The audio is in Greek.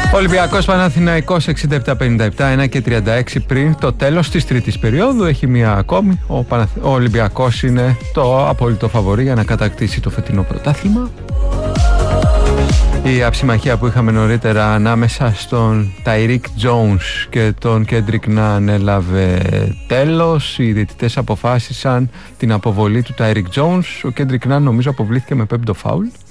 Ολυμπιακός Παναθηναϊκός 67-57, 1 και 36 πριν το τέλος της τρίτης περίοδου. Έχει μία ακόμη. Ο Ολυμπιακός είναι το απόλυτο φαβορί για να κατακτήσει το φετινό πρωτάθλημα. Η αψημαχία που είχαμε νωρίτερα ανάμεσα στον Τάιρικ Τζόουνς και τον Κέντρικ Ναν έλαβε τέλος. Οι διαιτητές αποφάσισαν την αποβολή του Τάιρικ Τζόουνς. Ο Κέντρικ Ναν νομίζω αποβλήθηκε με πέμπτο φάουλ.